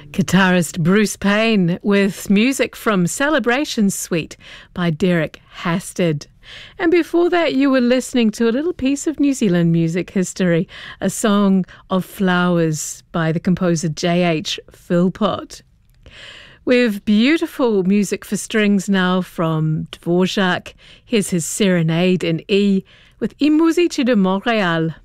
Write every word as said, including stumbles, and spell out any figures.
Guitarist Bruce Payne with music from Celebration Suite by Derek Hasted. And before that, you were listening to a little piece of New Zealand music history, a song of Flowers by the composer J H Philpott. With beautiful music for strings now from Dvorak. Here's his Serenade in E with I Musici de Montréal.